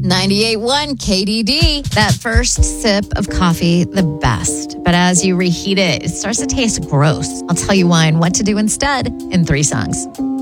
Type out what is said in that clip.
98.1 KDD. That first sip of coffee, the best. But as you reheat it, it starts to taste gross. I'll tell you why and what to do instead in 3 songs.